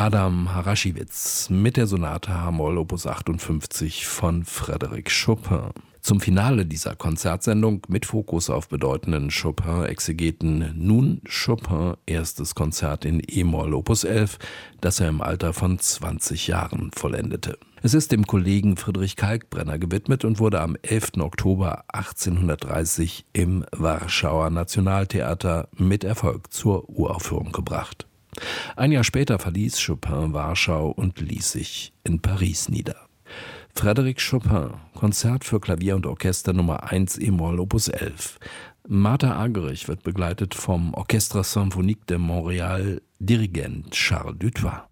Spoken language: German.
Adam Haraschewitz mit der Sonate h-Moll Opus 58 von Frédéric Chopin. Zum Finale dieser Konzertsendung mit Fokus auf bedeutenden Chopin-Exegeten nun Chopin erstes Konzert in e-Moll Opus 11, das er im Alter von 20 Jahren vollendete. Es ist dem Kollegen Friedrich Kalkbrenner gewidmet und wurde am 11. Oktober 1830 im Warschauer Nationaltheater mit Erfolg zur Uraufführung gebracht. Ein Jahr später verließ Chopin Warschau und ließ sich in Paris nieder. Frédéric Chopin, Konzert für Klavier und Orchester Nummer 1 e-Moll Opus 11. Martha Argerich wird begleitet vom Orchestre Symphonique de Montréal, Dirigent Charles Dutoit.